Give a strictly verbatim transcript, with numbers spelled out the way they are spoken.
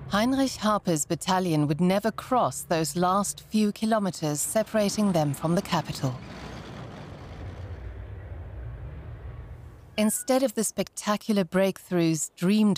Heinrich Harper's battalion would never cross those last few kilometers separating them from the capital. Instead of the spectacular breakthroughs dreamed